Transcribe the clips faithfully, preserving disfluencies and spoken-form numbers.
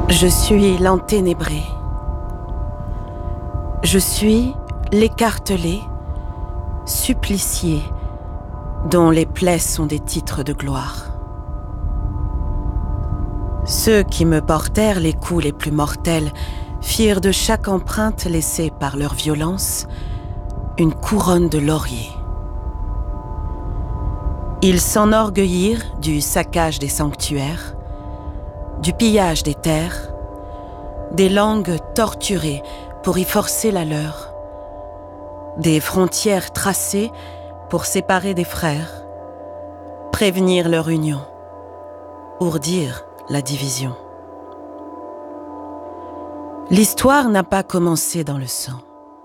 Je suis l'enténébré. Je suis l'écartelé, supplicié, dont les plaies sont des titres de gloire. Ceux qui me portèrent les coups les plus mortels firent de chaque empreinte laissée par leur violence une couronne de laurier. Ils s'enorgueillirent du saccage des sanctuaires, du pillage des terres, des langues torturées pour y forcer la leur, des frontières tracées pour séparer des frères, prévenir leur union, ourdir la division. L'histoire n'a pas commencé dans le sang.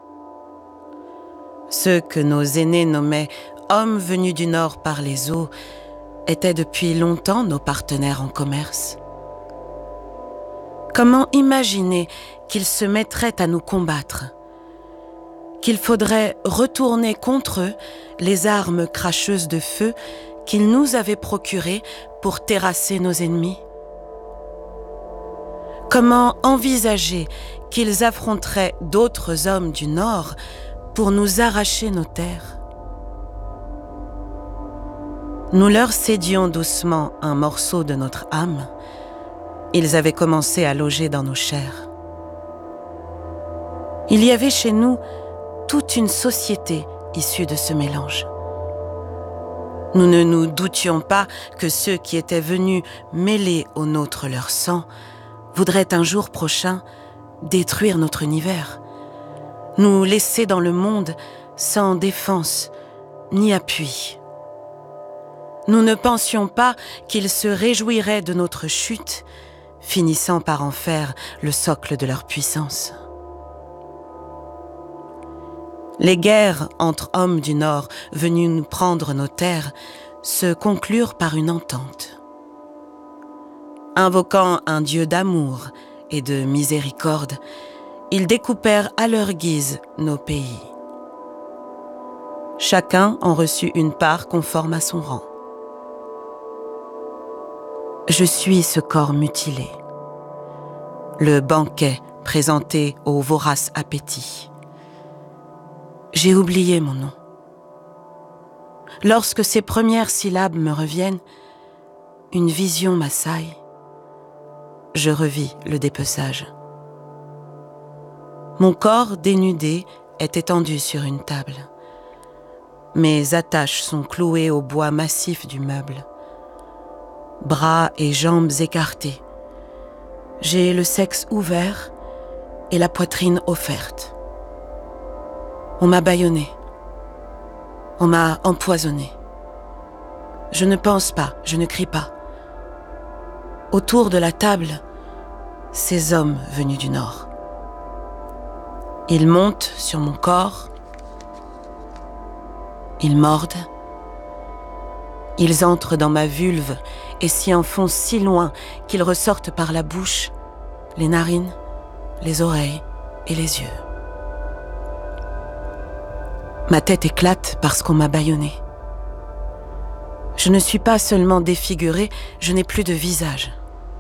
Ceux que nos aînés nommaient hommes venus du Nord par les eaux étaient depuis longtemps nos partenaires en commerce. Comment imaginer qu'ils se mettraient à nous combattre, qu'il faudrait retourner contre eux les armes cracheuses de feu qu'ils nous avaient procurées pour terrasser nos ennemis? Comment envisager qu'ils affronteraient d'autres hommes du Nord pour nous arracher nos terres? Nous leur cédions doucement un morceau de notre âme. Ils avaient commencé à loger dans nos chairs. Il y avait chez nous toute une société issue de ce mélange. Nous ne nous doutions pas que ceux qui étaient venus mêler au nôtre leur sang voudraient un jour prochain détruire notre univers, nous laisser dans le monde sans défense ni appui. Nous ne pensions pas qu'ils se réjouiraient de notre chute, finissant par en faire le socle de leur puissance. Les guerres entre hommes du Nord venus nous prendre nos terres se conclurent par une entente. Invoquant un Dieu d'amour et de miséricorde, ils découpèrent à leur guise nos pays. Chacun en reçut une part conforme à son rang. Je suis ce corps mutilé, le banquet présenté au vorace appétit. J'ai oublié mon nom. Lorsque ces premières syllabes me reviennent, une vision m'assaille. Je revis le dépeçage. Mon corps dénudé est étendu sur une table. Mes attaches sont clouées au bois massif du meuble. Bras et jambes écartés. J'ai le sexe ouvert et la poitrine offerte. On m'a bâillonné. On m'a empoisonné. Je ne pense pas, je ne crie pas. Autour de la table, ces hommes venus du Nord. Ils montent sur mon corps. Ils mordent. Ils entrent dans ma vulve et s'y enfoncent si loin qu'ils ressortent par la bouche, les narines, les oreilles et les yeux. Ma tête éclate parce qu'on m'a bâillonné. Je ne suis pas seulement défigurée, je n'ai plus de visage.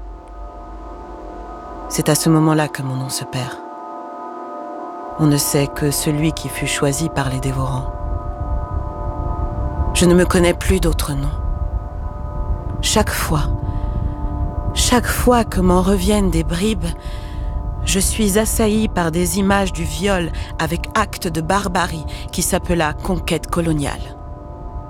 C'est à ce moment-là que mon nom se perd. On ne sait que celui qui fut choisi par les dévorants. Je ne me connais plus d'autre nom. Chaque fois, chaque fois que m'en reviennent des bribes, je suis assaillie par des images du viol avec acte de barbarie qui s'appela conquête coloniale.